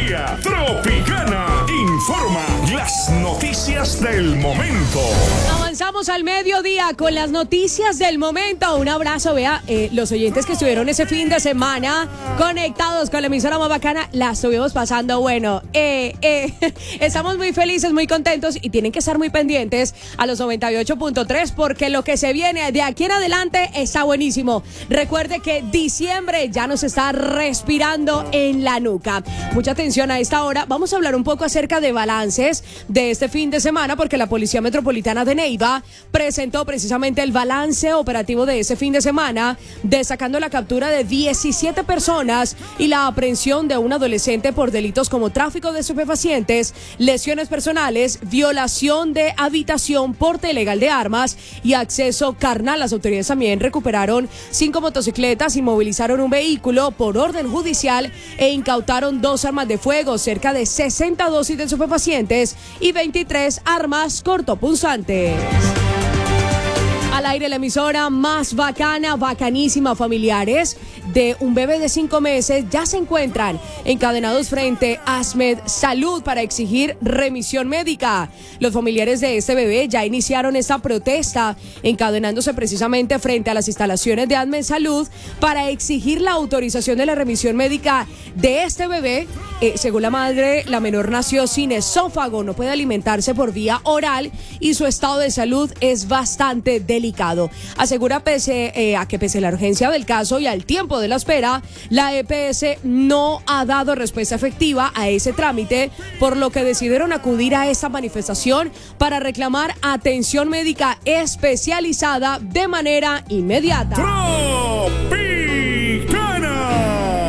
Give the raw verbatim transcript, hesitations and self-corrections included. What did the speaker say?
día. Tropicana informa las noticias del momento. Avanzamos al mediodía con las noticias del momento. Un abrazo, vea, eh, los oyentes que estuvieron ese fin de semana conectados con la emisora más bacana, la estuvimos pasando bueno. Eh, eh, estamos muy felices, muy contentos y tienen que estar muy pendientes a los noventa y ocho punto tres porque lo que se viene de aquí en adelante está buenísimo. Recuerde que diciembre ya nos está respirando en la nuca. Mucha atención a esta hora. Vamos a hablar un poco acerca de balances de este fin de semana porque la Policía Metropolitana de Neiva presentó precisamente el balance operativo de ese fin de semana, destacando la captura de diecisiete personas y la aprehensión de un adolescente por delitos como tráfico de estupefacientes, lesiones personales, violación de habitación, porte ilegal de armas y acceso carnal. Las autoridades también recuperaron cinco motocicletas, inmovilizaron un vehículo por orden judicial e incautaron dos armas de fuego, cerca de sesenta dosis de estupefacientes y veintitrés armas cortopunzantes. Al aire la emisora más bacana, bacanísima. Familiares de un bebé de cinco meses ya se encuentran encadenados frente a ASMED Salud para exigir remisión médica. Los familiares de este bebé ya iniciaron esta protesta, encadenándose precisamente frente a las instalaciones de ASMED Salud para exigir la autorización de la remisión médica de este bebé. Eh, según la madre, la menor nació sin esófago, no puede alimentarse por vía oral y su estado de salud es bastante delicado. Asegura pese eh, a que pese a la urgencia del caso y al tiempo de la espera, la E P S no ha dado respuesta efectiva a ese trámite, por lo que decidieron acudir a esta manifestación para reclamar atención médica especializada de manera inmediata. Trop